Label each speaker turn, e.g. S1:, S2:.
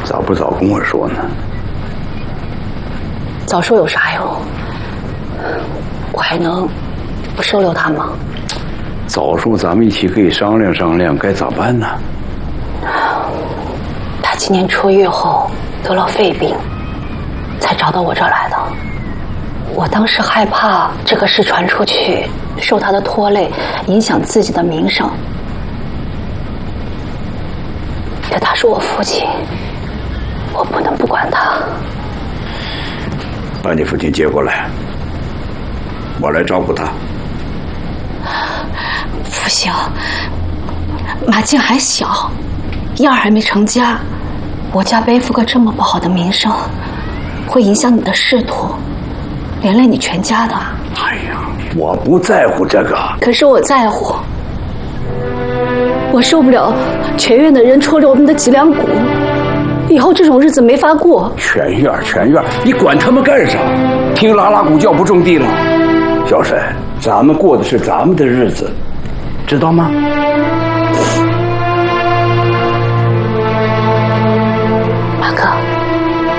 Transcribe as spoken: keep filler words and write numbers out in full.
S1: 早不早跟我说呢？
S2: 早说有啥用？我还能不收留他吗？
S1: 早说咱们一起可以商量商量该咋办呢？
S2: 他今年出狱后得了肺病，才找到我这儿来的。我当时害怕这个事传出去，受他的拖累，影响自己的名声。可他是我父亲，我不能不管他。
S1: 把你父亲接过来，我来照顾他。
S2: 不行，马静还小，燕儿还没成家，我家背负个这么不好的名声，会影响你的仕途，连累你全家的。
S1: 哎呀，我不在乎这个。
S2: 可是我在乎，我受不了全院的人戳着我们的脊梁骨，以后这种日子没法过。
S1: 全院全院，你管他们干啥？听拉拉鼓叫不种地了。小沈，咱们过的是咱们的日子，知道吗？